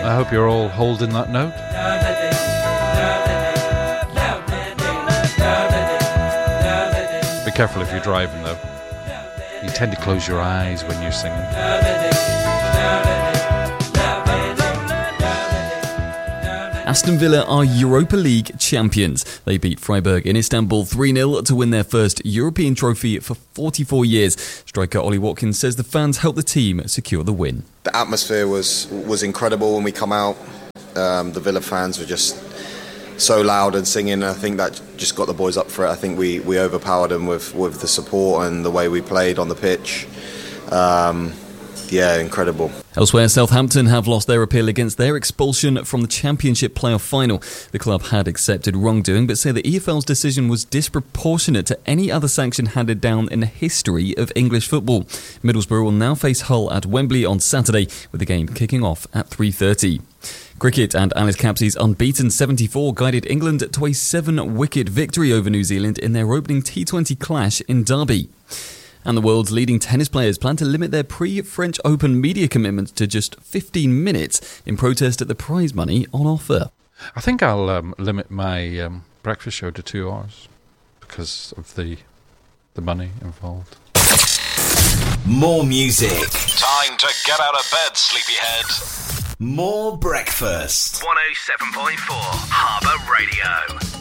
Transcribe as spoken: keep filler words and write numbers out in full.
I hope you're all holding that note. Be careful if you're driving, though. You tend to close your eyes when you're singing. Aston Villa are Europa League champions. They beat Freiburg in Istanbul three nil to win their first European trophy for forty-four years. Striker Ollie Watkins says the fans helped the team secure the win. The atmosphere was was incredible when we come out. Um, the Villa fans were just so loud and singing. I think that just got the boys up for it. I think we, we overpowered them with, with the support and the way we played on the pitch. Um, Yeah, incredible. Elsewhere, Southampton have lost their appeal against their expulsion from the Championship playoff final. The club had accepted wrongdoing, but say the E F L's decision was disproportionate to any other sanction handed down in the history of English football. Middlesbrough will now face Hull at Wembley on Saturday, with the game kicking off at three thirty. Cricket, and Alice Capsey's unbeaten seventy-four guided England to a seven-wicket victory over New Zealand in their opening T twenty clash in Derby. And the world's leading tennis players plan to limit their pre-French Open media commitments to just fifteen minutes in protest at the prize money on offer. I think I'll um, limit my um, breakfast show to two hours because of the the money involved. More music. Time to get out of bed, sleepyhead. More breakfast. one oh seven point four Harbour Radio.